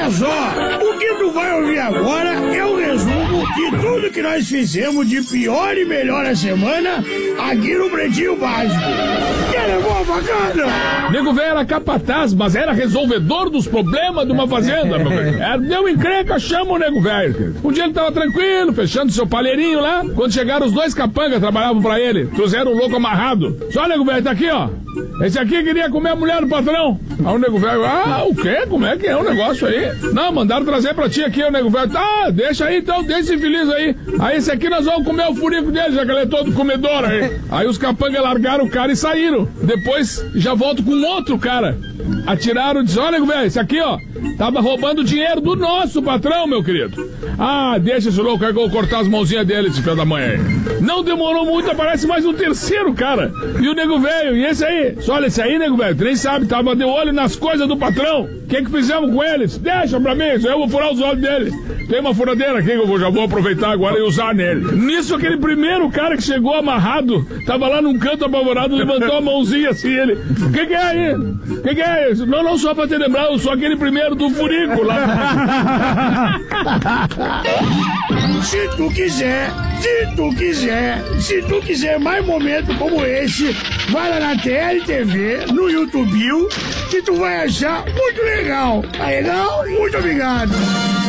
Olha só, o que tu vai ouvir agora é o resumo de tudo que nós fizemos de pior e melhor a semana aqui no Pretinho Básico. Que levou a facada? Nego velho era capataz, mas era resolvedor dos problemas de uma fazenda, meu velho. Deu encrenca, chama o nego velho. Um dia ele tava tranquilo, fechando seu palheirinho lá, quando chegaram os dois capangas, trabalhavam pra ele, trouxeram um louco amarrado. Só, nego velho, tá aqui, ó. Esse aqui queria comer a mulher do patrão. Aí o nego velho, o quê? Como é que é o negócio aí? Não, mandaram trazer pra ti aqui, o nego velho. Tá, deixa aí então, deixa esse infeliz aí. Aí esse aqui nós vamos comer o furico dele, já que ele é todo comedor aí. Aí os capangas largaram o cara e saíram. Depois já volto com outro cara. Atiraram e disse, olha, nego velho, esse aqui, ó, tava roubando dinheiro do nosso patrão, meu querido. Deixa esse louco aí que eu vou cortar as mãozinhas dele, esse filho da mãe aí. Não demorou muito, aparece mais um terceiro cara. E o nego velho, e esse aí? Só olha, esse aí, nego velho, tu nem sabe, tava de olho nas coisas do patrão. O que fizemos com eles? Deixa pra mim, eu vou furar os olhos dele. Tem uma furadeira aqui que eu já vou aproveitar agora e usar nele. Nisso, aquele primeiro cara que chegou amarrado, tava lá num canto apavorado, levantou a mãozinha assim, ele, o que é aí? O que é isso? Não, só pra te lembrar, eu sou aquele primeiro do furico lá. Se tu quiser mais momentos como esse, vai lá na TLTV, no YouTube, que tu vai achar muito legal. Tá legal? Muito obrigado.